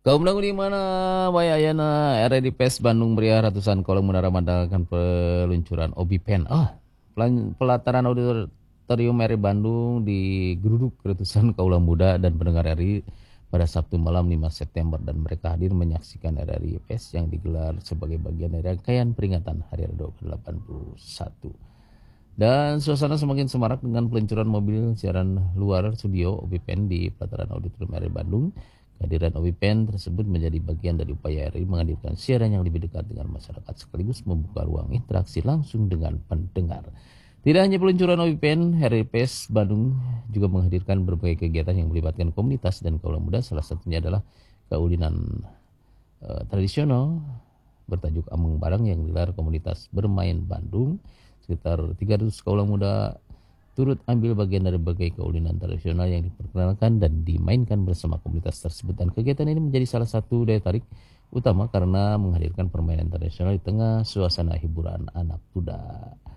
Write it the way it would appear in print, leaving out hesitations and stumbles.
Kaum dangu di mana Waya Ayana RRI PES Bandung meriah ratusan kolom menara mandalkan peluncuran Obi Pen. Pelataran auditorium RRI Bandung digeruduk ratusan kaula muda dan pendengar RRI pada Sabtu malam 5 September dan mereka hadir menyaksikan RRI PES yang digelar sebagai bagian dari rangkaian peringatan Hari Radio ke-81. Dan suasana semakin semarak dengan peluncuran mobil siaran luar studio Obi Pen di pelataran auditorium RRI Bandung. Kehadiran Obi Pen tersebut menjadi bagian dari upaya RRI menghadirkan siaran yang lebih dekat dengan masyarakat sekaligus membuka ruang interaksi langsung dengan pendengar. Tidak hanya peluncuran Obi Pen, RRI PES Bandung juga menghadirkan berbagai kegiatan yang melibatkan komunitas dan kaula muda. Salah satunya adalah kaulinan tradisional bertajuk Ameng Barang yang digelar komunitas bermain Bandung. Sekitar 300 kaula muda turut ambil bagian dari berbagai kaulinan tradisional yang diperkenalkan dan dimainkan bersama komunitas tersebut. Dan kegiatan ini menjadi salah satu daya tarik utama karena menghadirkan permainan tradisional di tengah suasana hiburan anak muda.